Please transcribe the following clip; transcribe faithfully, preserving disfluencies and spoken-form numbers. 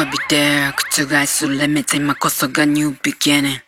be there.覆す limits 今こそが new beginning